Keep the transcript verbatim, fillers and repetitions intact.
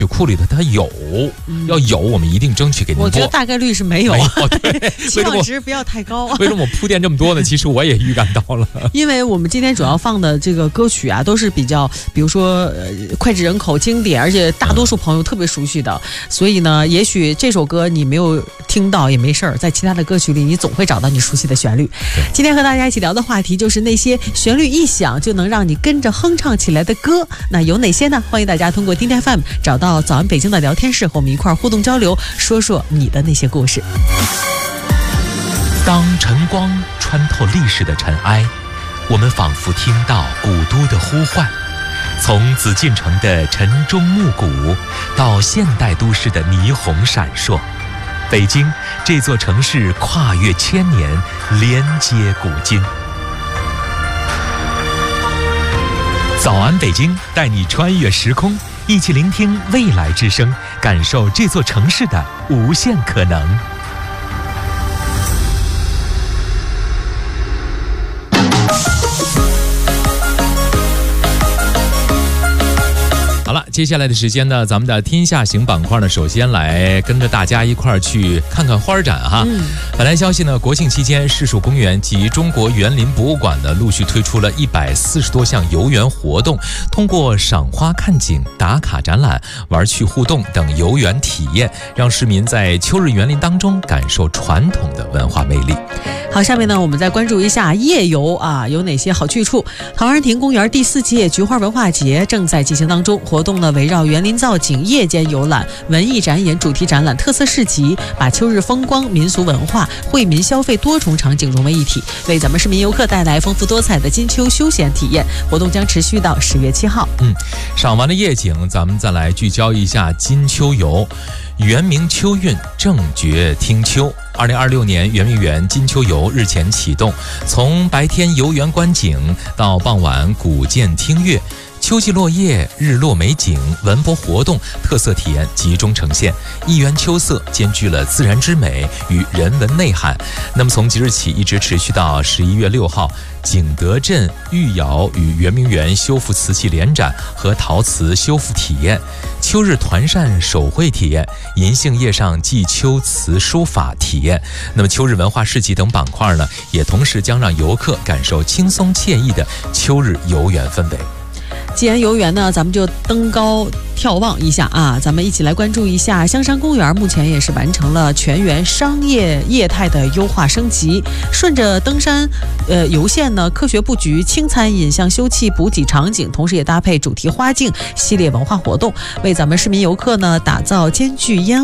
库里头它有、嗯，要有我们一定争取给您播。 我觉得大概率是没有，没有对期望值不要太高。 为什么我铺垫这么多呢？其实我也预感到了， 因为我们今天主要放的这个歌曲啊，都是比较，比如说呃脍炙人口、经典，而且大多数朋友特别熟悉的。嗯、所以呢，也许这首歌你没有听到也没事儿，在其他的歌曲里，你总会找到你熟悉的旋律。今天和大家一起聊的话题就是那些旋律一响就能让你跟着哼唱起来的歌，那有哪些呢？欢迎大家通过听天 F M 找到早安北京的聊天室，和我们一块儿互动交流，说说你的那些故事。 当晨光穿透历史的尘埃，我们仿佛听到古都的呼唤。从紫禁城的晨钟暮鼓，到现代都市的霓虹闪烁，北京这座城市跨越千年，连接古今。早安北京，带你穿越时空，一起聆听未来之声，感受这座城市的无限可能。 好了，接下来的时间呢，咱们的天下行板块呢，首先来跟着大家一块儿去看看花展哈。嗯、本来消息呢，国庆期间，市属公园及中国园林博物馆呢，陆续推出了一百四十多项游园活动，通过赏花看景、打卡展览、玩趣互动等游园体验，让市民在秋日园林当中感受传统的文化魅力。 好，下面呢，我们再关注一下夜游啊，有哪些好去处？陶然亭公园第四届菊花文化节正在进行当中，活动呢围绕园林造景、夜间游览、文艺展演、主题展览、特色市集，把秋日风光、民俗文化、惠民消费多重场景融为一体，为咱们市民游客带来丰富多彩的金秋休闲体验。活动将持续到十月七号。 嗯，赏完了夜景，咱们再来聚焦一下金秋游。圆明秋韵，正觉听秋。二零二六年圆明园金秋游日前启动，从白天游园观景到傍晚古建听乐，秋季落叶、日落美景、文博活动、特色体验集中呈现，一园秋色兼具了自然之美与人文内涵。那么从即日起一直持续到十一月六号，景德镇御窑与圆明园修复瓷器联展和陶瓷修复体验，秋日团扇手绘体验，银杏叶上祭秋瓷书法体验。那么秋日文化市集等板块呢，也同时将让游客感受轻松惬意的秋日游园氛围。 既然游园呢，咱们就登高眺望一下啊！咱们一起来关注一下香山公园，目前也是完成了全园商业业态的优化升级。顺着登山呃游线呢，科学布局轻餐饮、像休憩补给场景，同时也搭配主题花径系列文化活动，为咱们市民游客呢打造兼具烟